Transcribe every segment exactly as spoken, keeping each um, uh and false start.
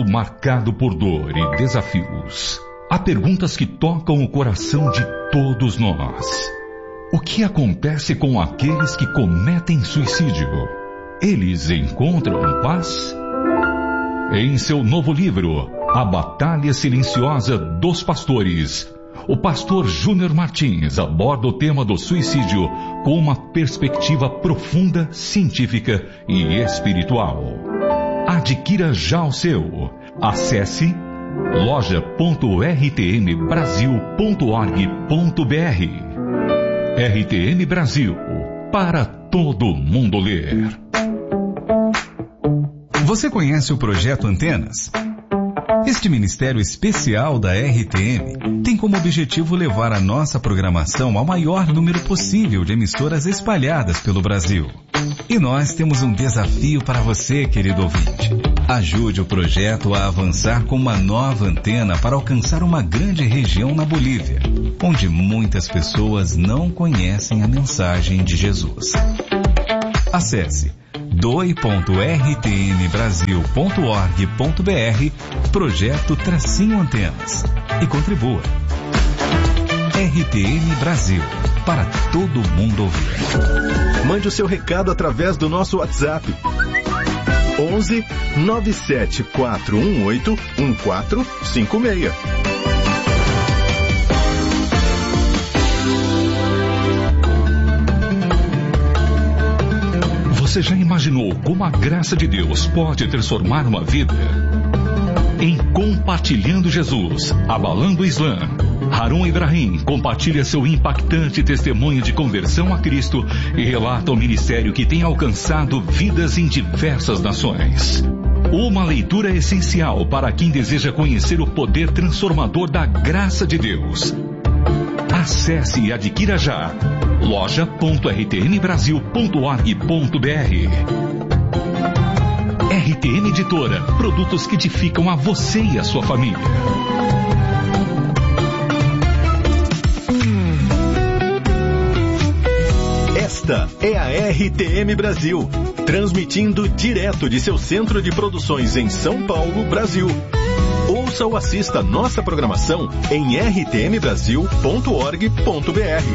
marcado por dor e desafios. Há perguntas que tocam o coração de todos nós. O que acontece com aqueles que cometem suicídio? Eles encontram paz? Em seu novo livro, A Batalha Silenciosa dos Pastores, o pastor Júnior Martins aborda o tema do suicídio com uma perspectiva profunda, científica e espiritual. Adquira já o seu. Acesse loja ponto r t m brasil ponto org ponto b r. R T M Brasil, para todo mundo ler. Você conhece o Projeto Antenas? Este ministério especial da R T M tem como objetivo levar a nossa programação ao maior número possível de emissoras espalhadas pelo Brasil. E nós temos um desafio para você, querido ouvinte. Ajude o projeto a avançar com uma nova antena para alcançar uma grande região na Bolívia, onde muitas pessoas não conhecem a mensagem de Jesus. Acesse doe ponto r t m brasil ponto org ponto b r, projeto Tracinho Antenas, e contribua. R T M Brasil, para todo mundo ouvir. Mande o seu recado através do nosso WhatsApp. onze nove sete quatro um oito um quatro cinco seis. Você já imaginou como a graça de Deus pode transformar uma vida? Em Compartilhando Jesus, Abalando o Islã, Harun Ibrahim compartilha seu impactante testemunho de conversão a Cristo e relata o ministério que tem alcançado vidas em diversas nações. Uma leitura essencial para quem deseja conhecer o poder transformador da graça de Deus. Acesse e adquira já loja ponto r t m brasil ponto org ponto b r. R T M Editora, produtos que edificam a você e a sua família. Esta é a R T M Brasil, transmitindo direto de seu centro de produções em São Paulo, Brasil. Ouça ou assista nossa programação em r t m brasil ponto org ponto b r.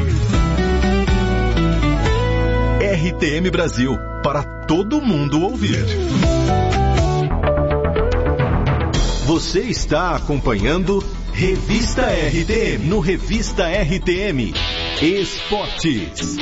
R T M Brasil, para todo mundo ouvir. Você está acompanhando Revista R T M, no Revista R T M Esportes.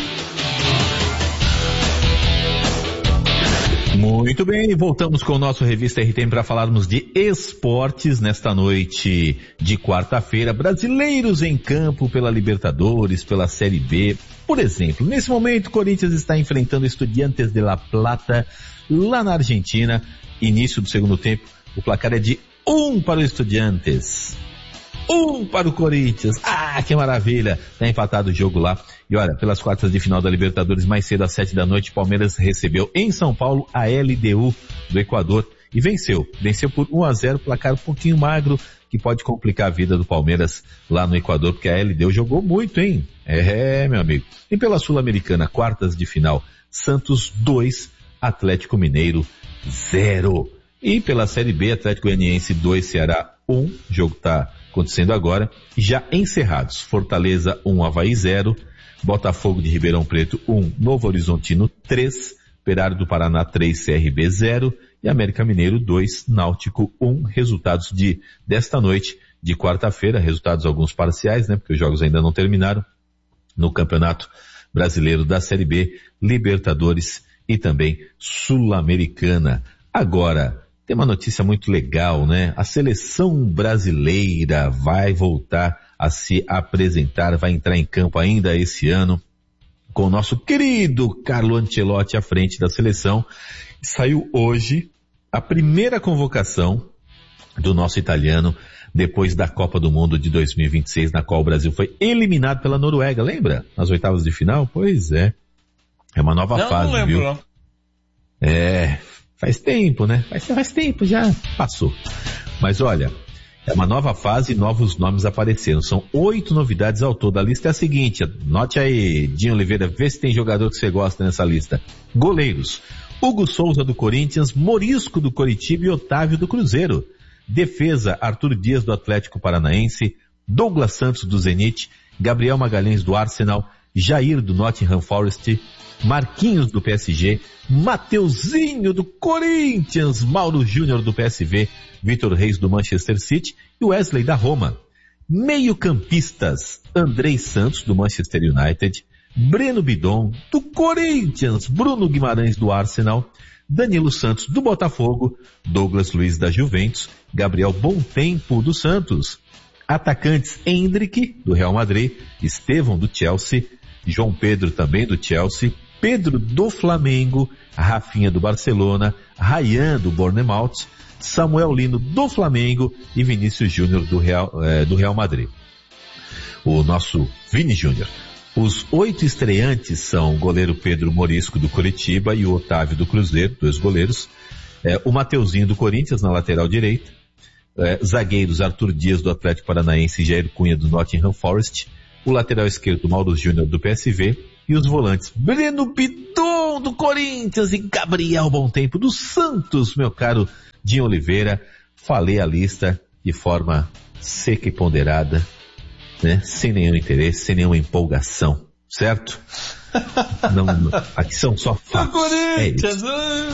Muito bem, voltamos com o nosso Revista R T M para falarmos de esportes nesta noite de quarta-feira. Brasileiros em campo pela Libertadores, pela Série B. Por exemplo, nesse momento o Corinthians está enfrentando Estudiantes de La Plata lá na Argentina. Início do segundo tempo, o placar é de um para o Estudiantes. Um para o Corinthians. Ah, que maravilha. Tá empatado o jogo lá. E olha, pelas quartas de final da Libertadores, mais cedo às sete da noite, Palmeiras recebeu em São Paulo a L D U do Equador e venceu. Venceu por um a zero, placar um pouquinho magro, que pode complicar a vida do Palmeiras lá no Equador, porque a L D U jogou muito, hein? É, meu amigo. E pela Sul-Americana, quartas de final, Santos dois, Atlético Mineiro zero. E pela Série B, Atlético Goianiense dois, Ceará um, o jogo tá acontecendo agora. Já encerrados, Fortaleza um, Avaí zero, Botafogo de Ribeirão Preto um, Novo Horizontino três, Operário do Paraná três, C R B zero e América Mineiro dois, Náutico um. Resultados de desta noite, de quarta-feira, resultados alguns parciais, né, porque os jogos ainda não terminaram, no Campeonato Brasileiro da Série B, Libertadores e também Sul-Americana. Agora, tem uma notícia muito legal, né? A seleção brasileira vai voltar a se apresentar, vai entrar em campo ainda esse ano, com o nosso querido Carlo Ancelotti à frente da seleção. Saiu hoje a primeira convocação do nosso italiano depois da Copa do Mundo de dois mil e vinte e seis, na qual o Brasil foi eliminado pela Noruega, lembra? Nas oitavas de final? Pois é. É uma nova não, fase, não lembro, viu? Não. É, faz tempo, né? Faz, faz tempo, já passou. Mas olha, é uma nova fase e novos nomes apareceram. São oito novidades ao todo. A lista é a seguinte, note aí, Dinho Oliveira, vê se tem jogador que você gosta nessa lista. Goleiros: Hugo Souza do Corinthians, Morisco do Coritiba e Otávio do Cruzeiro. Defesa, Arthur Dias do Atlético Paranaense, Douglas Santos do Zenit, Gabriel Magalhães do Arsenal, Jair do Nottingham Forest, Marquinhos do P S G, Mateuzinho do Corinthians, Mauro Júnior do P S V, Vitor Reis do Manchester City e Wesley da Roma. Meio-campistas, Andrei Santos do Manchester United, Breno Bidon do Corinthians, Bruno Guimarães do Arsenal, Danilo Santos do Botafogo, Douglas Luiz da Juventus, Gabriel Bontempo do Santos. Atacantes, Endrick do Real Madrid, Estevão do Chelsea, João Pedro também do Chelsea, Pedro do Flamengo, Rafinha do Barcelona, Ryan do Bournemouth, Samuel Lino do Flamengo e Vinícius Júnior do Real, eh, do Real Madrid. O nosso Vini Júnior. Os oito estreantes são o goleiro Pedro Morisco do Coritiba e o Otávio do Cruzeiro, dois goleiros, eh, o Mateuzinho do Corinthians na lateral direita, eh, zagueiros Arthur Dias do Atlético Paranaense e Jair Cunha do Nottingham Forest, o lateral esquerdo Mauro Júnior do P S V e os volantes Breno Bidon do Corinthians e Gabriel Bontempo do Santos, meu caro Dinho Oliveira. Falei a lista de forma seca e ponderada, né? Sem nenhum interesse, sem nenhuma empolgação, certo? Não, aqui são só fatos. Corinthians!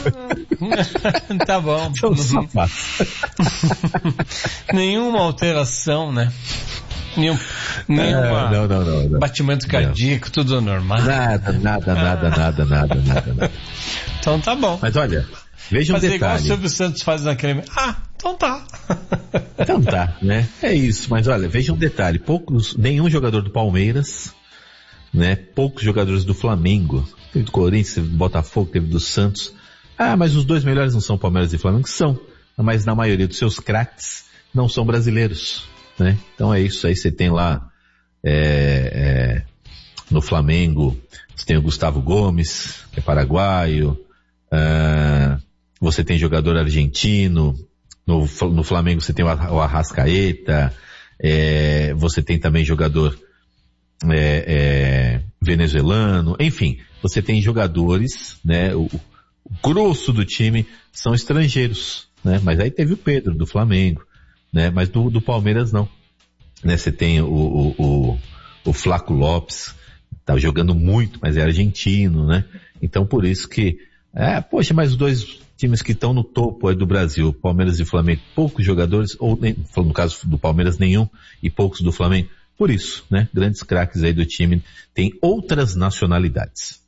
É tá bom. São só fatos. Nenhuma alteração, né? Nenhum, nenhuma não, não, não, não. batimento cardíaco, não. Tudo normal. Nada, nada, nada, nada, nada, nada, nada. Então tá bom. Mas olha, veja um Fazer detalhe. igual o Silvio Santos faz naquele... Ah, então tá. Então tá, né? É isso, mas olha, veja um detalhe. Poucos, nenhum jogador do Palmeiras, né? Poucos jogadores do Flamengo. Teve do Corinthians, teve do Botafogo, teve do Santos. Ah, mas os dois melhores não são Palmeiras e Flamengo? São. Mas na maioria dos seus craques não são brasileiros. Né? Então é isso aí, você tem lá é, é, no Flamengo, você tem o Gustavo Gomes, que é paraguaio, uh, você tem jogador argentino, no, no Flamengo você tem o Arrascaeta, é, você tem também jogador é, é, venezuelano, enfim, você tem jogadores, né, o, o grosso do time são estrangeiros, né? Mas aí teve o Pedro do Flamengo, né? Mas do, do Palmeiras não, né? Você tem o, o, o, o Flaco Lopes, tá jogando muito, mas é argentino, né? Então por isso que, é, poxa, mas os dois times que estão no topo aí do Brasil, Palmeiras e Flamengo, poucos jogadores, ou no caso do Palmeiras nenhum, e poucos do Flamengo, por isso, né? Grandes craques aí do time têm outras nacionalidades.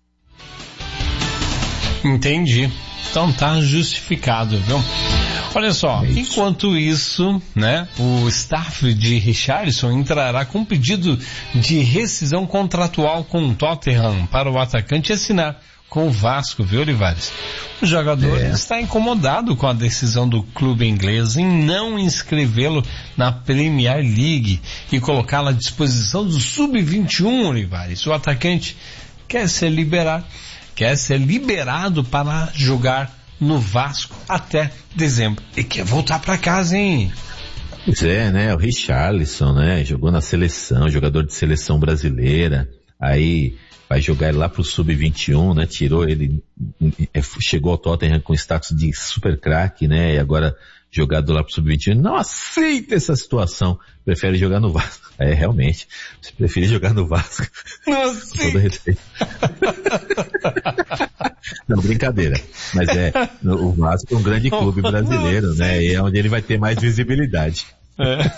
Entendi. Então tá justificado, viu? Olha só, é enquanto isso, né, o staff de Richarlison entrará com pedido de rescisão contratual com o Tottenham para o atacante assinar com o Vasco, viu, Olivares? O jogador é. está incomodado com a decisão do clube inglês em não inscrevê-lo na Premier League e colocá-lo à disposição do sub vinte e um, Olivares. O atacante quer ser liberado, quer ser liberado para jogar no Vasco até dezembro. E quer voltar para casa, hein? Pois é, né? O Richarlison, né? Jogou na seleção, jogador de seleção brasileira. Aí vai jogar ele lá pro sub vinte e um, né? Tirou ele, chegou ao Tottenham com status de super craque, né? E agora jogado lá pro sub vinte e um. Não aceita essa situação. Prefere jogar no Vasco. É, realmente. Você prefere jogar no Vasco. Não aceita. Com todo respeito. Não, brincadeira. Mas é, o Vasco é um grande clube brasileiro, né? E é onde ele vai ter mais visibilidade. É.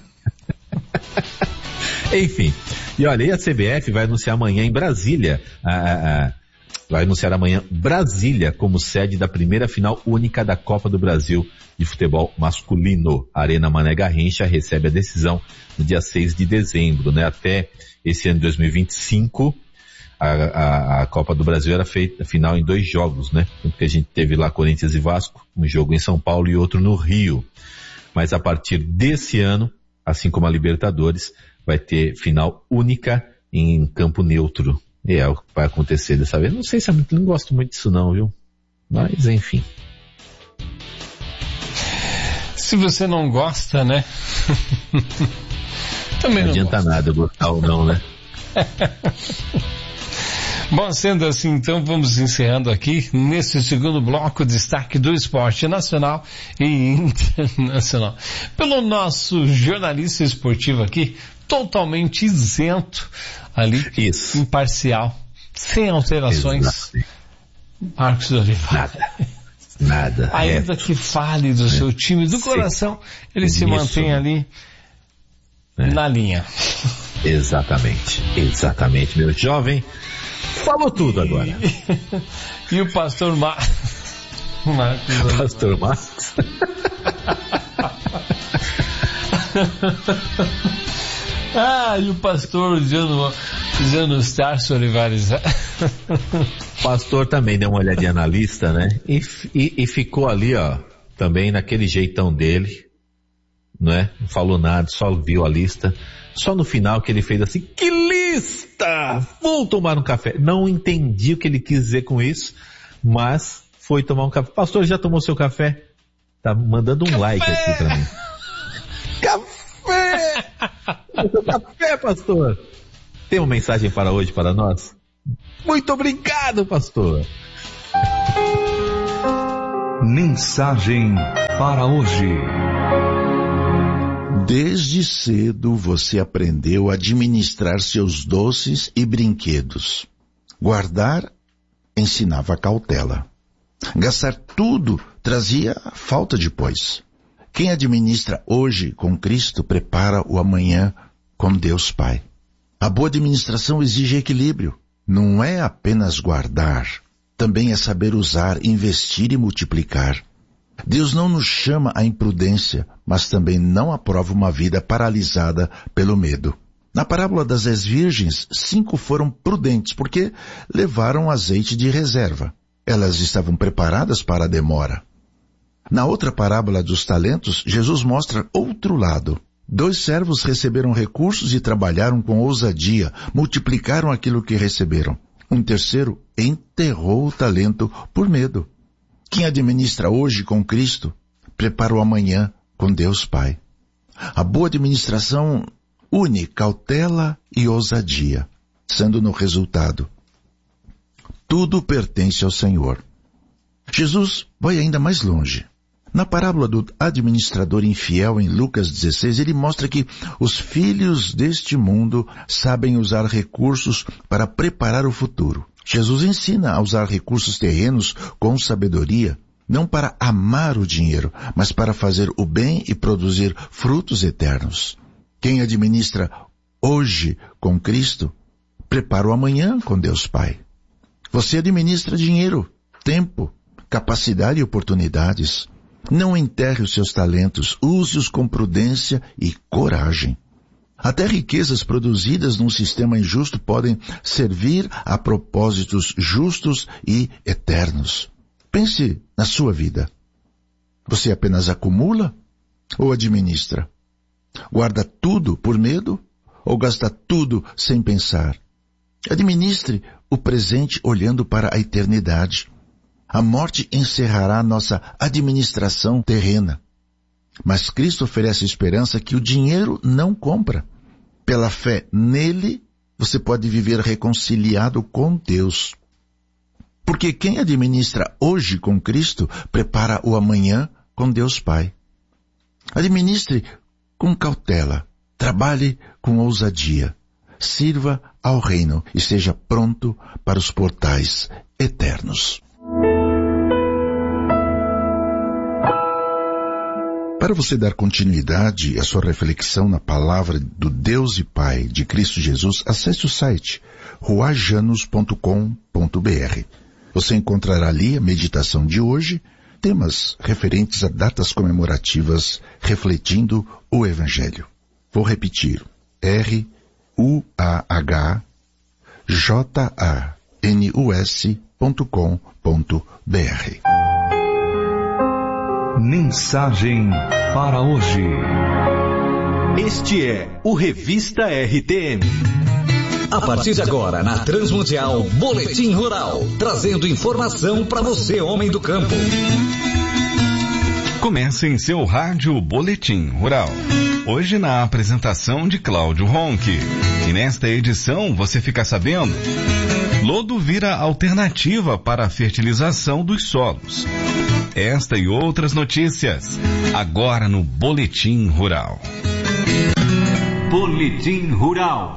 Enfim. E olha, e a C B F vai anunciar amanhã em Brasília, a, a, a, vai anunciar amanhã Brasília como sede da primeira final única da Copa do Brasil de futebol masculino. A Arena Mané Garrincha recebe a decisão no dia seis de dezembro, né? Até esse ano de dois mil e vinte e cinco, a, a, a Copa do Brasil era feita final em dois jogos, né? Tanto que a gente teve lá Corinthians e Vasco, um jogo em São Paulo e outro no Rio. Mas a partir desse ano, assim como a Libertadores, vai ter final única em campo neutro. E é o que vai acontecer dessa vez. Não sei se eu não gosto muito disso não, viu? Mas enfim. Se você não gosta, né? Também não, não adianta gosto. nada gostar ou não, né? Bom, sendo assim, então vamos encerrando aqui nesse segundo bloco, destaque do esporte nacional e internacional. Pelo nosso jornalista esportivo aqui, totalmente isento ali, Isso. imparcial, sem alterações. Exato. Marcos Oliveira. Nada. Nada. Ainda é. que fale do seu time, do Sim. coração, ele Isso. se mantém ali É. na linha. Exatamente. Exatamente, meu jovem. Falou tudo agora. E o pastor Mar... Marcos Oliveira. Pastor Marcos. Ah, e o pastor Jano, Jano Starcio Olivares. Pastor também deu uma olhadinha na lista, né? E, e, e ficou ali, ó, também naquele jeitão dele, não é? Não falou nada, só viu a lista. Só no final que ele fez assim, que lista! Vou tomar um café. Não entendi o que ele quis dizer com isso, mas foi tomar um café. Pastor, já tomou seu café? Tá mandando um café! Like aqui pra mim. Café! Seu café, pastor! Tem uma mensagem para hoje para nós? Muito obrigado, pastor! Mensagem para hoje. Desde cedo você aprendeu a administrar seus doces e brinquedos. Guardar ensinava cautela. Gastar tudo trazia falta depois. Quem administra hoje com Cristo prepara o amanhã com Deus Pai. A boa administração exige equilíbrio. Não é apenas guardar, também é saber usar, investir e multiplicar. Deus não nos chama à imprudência, mas também não aprova uma vida paralisada pelo medo. Na parábola das dez virgens, cinco foram prudentes porque levaram azeite de reserva. Elas estavam preparadas para a demora. Na outra parábola dos talentos, Jesus mostra outro lado. Dois servos receberam recursos e trabalharam com ousadia, multiplicaram aquilo que receberam. Um terceiro enterrou o talento por medo. Quem administra hoje com Cristo, prepara o amanhã com Deus Pai. A boa administração une cautela e ousadia, sendo no resultado. Tudo pertence ao Senhor. Jesus vai ainda mais longe. Na parábola do administrador infiel, em Lucas dezesseis, ele mostra que os filhos deste mundo sabem usar recursos para preparar o futuro. Jesus ensina a usar recursos terrenos com sabedoria, não para amar o dinheiro, mas para fazer o bem e produzir frutos eternos. Quem administra hoje com Cristo, prepara o amanhã com Deus Pai. Você administra dinheiro, tempo, capacidade e oportunidades. Não enterre os seus talentos, use-os com prudência e coragem. Até riquezas produzidas num sistema injusto podem servir a propósitos justos e eternos. Pense na sua vida. Você apenas acumula ou administra? Guarda tudo por medo ou gasta tudo sem pensar? Administre o presente olhando para a eternidade. A morte encerrará nossa administração terrena. Mas Cristo oferece esperança que o dinheiro não compra. Pela fé nele, você pode viver reconciliado com Deus. Porque quem administra hoje com Cristo, prepara o amanhã com Deus Pai. Administre com cautela, trabalhe com ousadia, sirva ao reino e seja pronto para os portais eternos. Para você dar continuidade à sua reflexão na palavra do Deus e Pai de Cristo Jesus, acesse o site ruajanos ponto com ponto br. Você encontrará ali a meditação de hoje, temas referentes a datas comemorativas refletindo o Evangelho. Vou repetir, R U A H J A N U S ponto com ponto br. Mensagem para hoje. Este é o Revista R T M. A partir de agora, na Transmundial, Boletim Rural, trazendo informação para você, homem do campo. Começa em seu rádio Boletim Rural. Hoje na apresentação de Cláudio Ronchi. E nesta edição você fica sabendo: lodo vira alternativa para a fertilização dos solos. Esta e outras notícias, agora no Boletim Rural. Boletim Rural.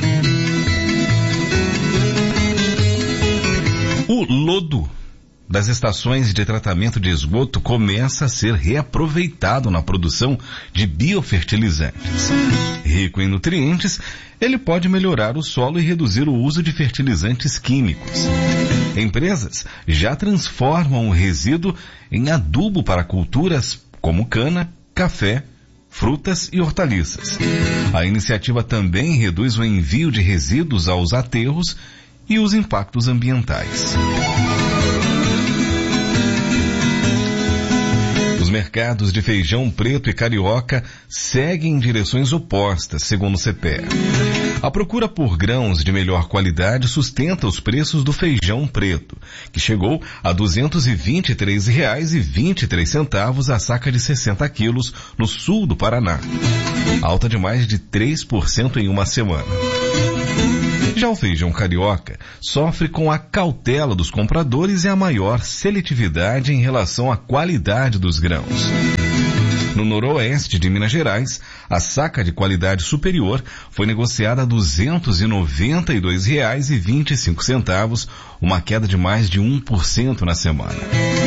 O lodo das estações de tratamento de esgoto começa a ser reaproveitado na produção de biofertilizantes. Rico em nutrientes, ele pode melhorar o solo e reduzir o uso de fertilizantes químicos. Empresas já transformam o resíduo em adubo para culturas como cana, café, frutas e hortaliças. A iniciativa também reduz o envio de resíduos aos aterros e os impactos ambientais. Os mercados de feijão preto e carioca seguem em direções opostas, segundo o CEPEA. A procura por grãos de melhor qualidade sustenta os preços do feijão preto, que chegou a duzentos e vinte e três reais e vinte e três centavos a saca de sessenta quilos no sul do Paraná, alta de mais de três por cento em uma semana. Já o feijão carioca sofre com a cautela dos compradores e a maior seletividade em relação à qualidade dos grãos. No noroeste de Minas Gerais, a saca de qualidade superior foi negociada a duzentos e noventa e dois reais e vinte e cinco centavos, uma queda de mais de um por cento na semana.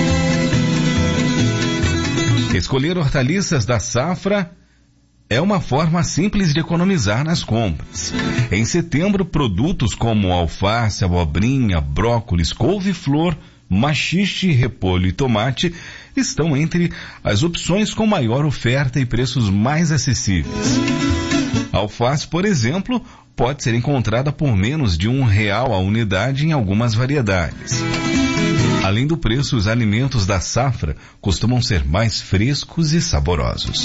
Escolher hortaliças da safra é uma forma simples de economizar nas compras. Em setembro, produtos como alface, abobrinha, brócolis, couve-flor, maxixe, repolho e tomate estão entre as opções com maior oferta e preços mais acessíveis. A alface, por exemplo, pode ser encontrada por menos de um real a unidade em algumas variedades. Além do preço, os alimentos da safra costumam ser mais frescos e saborosos.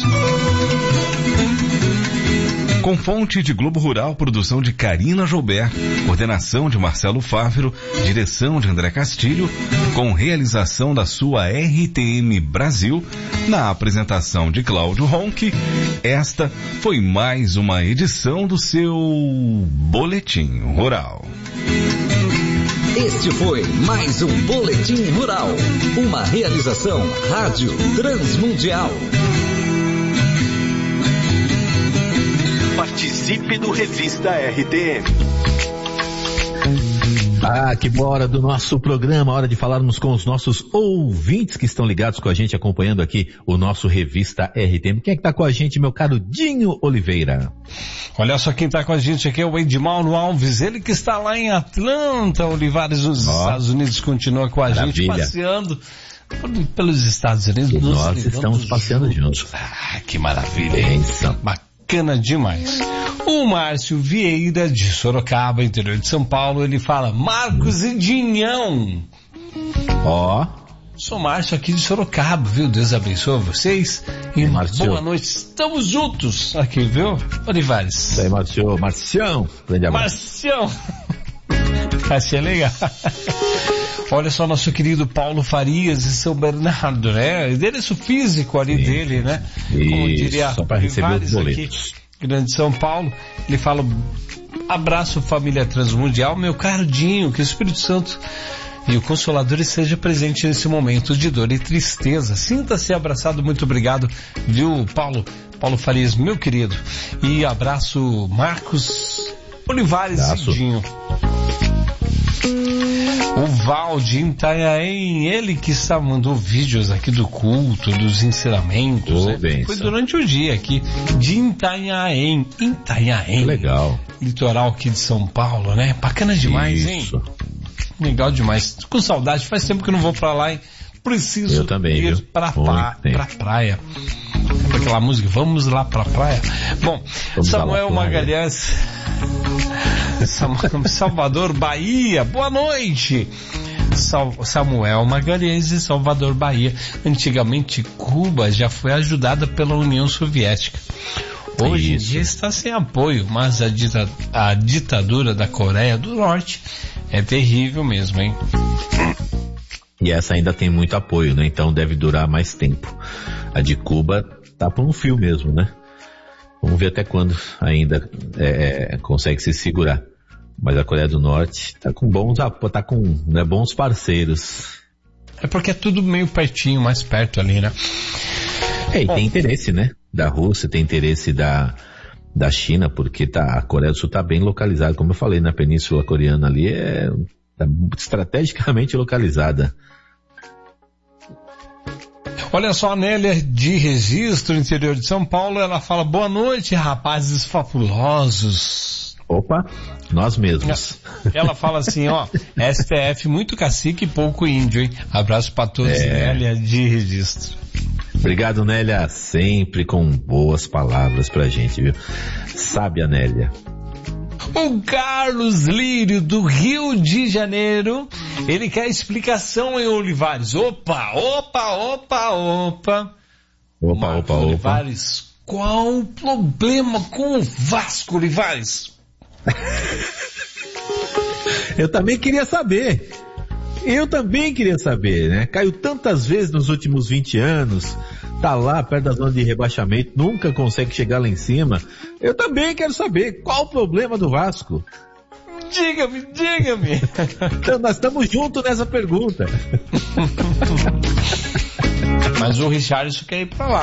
Com fonte de Globo Rural, produção de Karina Joubert, coordenação de Marcelo Fávero, direção de André Castilho, com realização da sua R T M Brasil, na apresentação de Cláudio Ronchi, esta foi mais uma edição do seu Boletim Rural. Este foi mais um Boletim Rural, uma realização Rádio Transmundial. Participe do Revista R T M. Ah, que bora do nosso programa, hora de falarmos com os nossos ouvintes que estão ligados com a gente, acompanhando aqui o nosso Revista R T M. Quem é que tá com a gente, meu caro Dinho Oliveira? Olha só quem tá com a gente aqui é o Edmauro Alves, ele que está lá em Atlanta, Olivares, nos oh, Estados Unidos, continua com a maravilha. gente passeando pelos Estados Unidos. E nós estamos passeando juntos. juntos. Ah, que maravilha, hein? Bacana demais. O Márcio Vieira, de Sorocaba, interior de São Paulo, ele fala: Marcos e Dinhão. Ó. Oh. Sou Márcio aqui de Sorocaba, viu? Deus abençoe vocês. E Márcio, boa noite. Estamos juntos aqui, viu? Olivares. Isso aí, Márcio. Marcião. Grande abraço. Marcião. Achei legal. Olha só, nosso querido Paulo Farias de São Bernardo, né? Endereço físico ali Sim. dele, né? Isso, como diria só para receber os boletos. Aqui, Grande São Paulo. Ele fala: abraço família Transmundial, meu caro Dinho, que o Espírito Santo e o Consolador esteja presente nesse momento de dor e tristeza. Sinta-se abraçado, muito obrigado, viu, Paulo? Paulo Farias, meu querido. E abraço, Marcos Olivares e Dinho. O Val de Itanhaém, ele que está, mandou vídeos aqui do culto, dos ensinamentos. Oh, né? Foi durante o dia aqui, de Itanhaém. Itanhaém. Que legal. Litoral aqui de São Paulo, né? Bacana demais, Isso. hein? Legal demais. Com saudade, faz tempo que eu não vou pra lá, hein? Preciso eu também, ir viu? pra, pra, pra praia. Com aquela música, vamos lá pra praia. Bom, vamos Samuel Magalhães, Salvador, Bahia, boa noite. Samuel Magalhães de Salvador, Bahia. Antigamente Cuba já foi ajudada pela União Soviética. Hoje em dia está sem apoio, mas a, dita, a ditadura da Coreia do Norte é terrível mesmo, hein? E essa ainda tem muito apoio, né? Então deve durar mais tempo. A de Cuba tá por um fio mesmo, né? Vamos ver até quando ainda é, consegue se segurar. Mas a Coreia do Norte tá com bons, tá com né, bons parceiros. É porque é tudo meio pertinho, mais perto ali, né? É, e tem interesse, né? Da Rússia, tem interesse da, da China, porque tá, a Coreia do Sul tá bem localizada. Como eu falei, na Península Coreana ali é tá estrategicamente localizada. Olha só, a Nélia de Registro, interior de São Paulo, ela fala: boa noite, rapazes fabulosos. Opa, nós mesmos. Ela fala assim, ó, S T F muito cacique e pouco índio, hein? Abraço pra todos, é... Nélia de Registro. Obrigado, Nélia, sempre com boas palavras pra gente, viu? Sábia, Nélia. O Carlos Lírio, do Rio de Janeiro, ele quer explicação em Olivares. Opa, opa, opa, opa. Opa, Marcos opa, Olivares, opa. Qual o problema com o Vasco, Olivares? Eu também queria saber. Eu também queria saber, né? Caiu tantas vezes nos últimos vinte anos, tá lá perto da zona de rebaixamento, nunca consegue chegar lá em cima. Eu também quero saber qual o problema do Vasco. Diga-me, diga-me. Então, nós estamos juntos nessa pergunta. Mas o Richarlison quer ir pra lá.